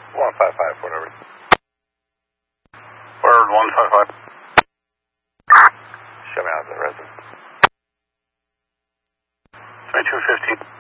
155, whatever. Bird 155. Show me out the resident. 2215.